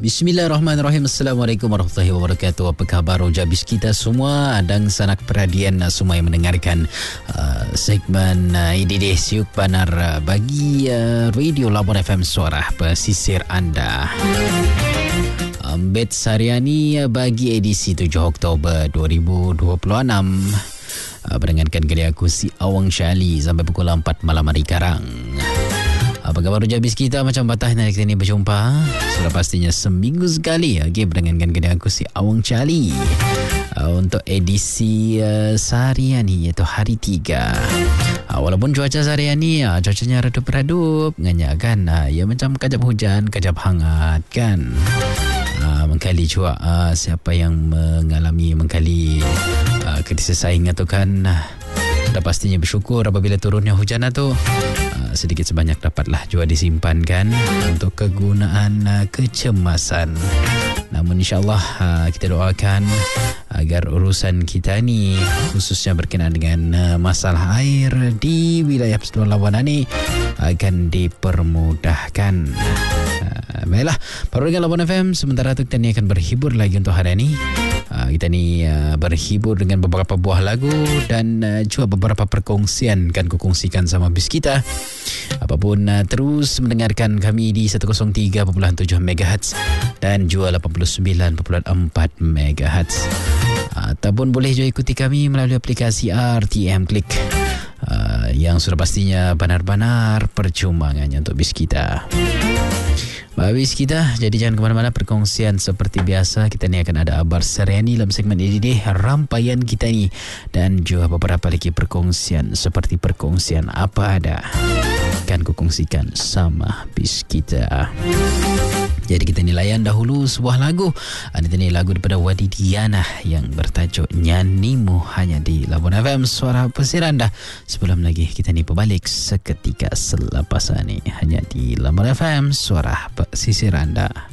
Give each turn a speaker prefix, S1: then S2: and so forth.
S1: Bismillahirrahmanirrahim. Assalamualaikum warahmatullahi wabarakatuh. Apa khabar rojabis kita semua dan sanak perhatian semua yang mendengarkan segmen IDD Siuk Banar bagi Radio Labuan FM Suara Pesisir anda. Bet Sariani bagi edisi 7 Oktober 2026. Mendengarkan kerja aku si Awang Syali sampai pukul 4 malam hari karang. Apa khabar rojabis kita? Macam patahnya kita ni berjumpa. Sudah pastinya seminggu sekali. Okay, mendengarkan kerja aku si Awang Syali untuk edisi seharian ni, iaitu hari 3. Walaupun cuaca seharian ni cuacanya redup-redup nganya kan, ya macam kajap hujan, kajap hangat kan. Mengkali cuak siapa yang mengalami mengkali krisis saing tu kan, dah pastinya bersyukur apabila turunnya hujan tu sedikit sebanyak dapatlah juga disimpan kan untuk kegunaan kecemasan. Namun insyaAllah kita doakan agar urusan kita ni khususnya berkenaan dengan masalah air di wilayah Persetuan Labuan ni akan dipermudahkan. Baiklah, baru dengan Labuan FM. Sementara itu kita ni akan berhibur lagi untuk hari ini. Kita ni berhibur dengan beberapa buah lagu dan juga beberapa perkongsian kan kukongsikan sama bis kita. Apapun terus mendengarkan kami di 103.7 MHz dan juga 89.4 MHz. Ataupun boleh juga ikuti kami melalui aplikasi RTM Klik yang sudah pastinya benar-benar percumanya untuk bis kita. Habis kita, jadi jangan ke mana-mana. Perkongsian seperti biasa, kita ni akan ada Abar Sariani dalam segmen ini rampaian kita ni, dan juga beberapa lagi perkongsian seperti perkongsian apa ada akan kukongsikan sama bis kita. Jadi kita ni layan dahulu sebuah lagu. Ini ni lagu daripada Wadi Diana yang bertajuk Nyanyimu hanya di Labuan FM Suara Pesisir anda. Sebelum lagi kita ni berbalik seketika selepas ini hanya di Labuan FM Suara Pesisir anda.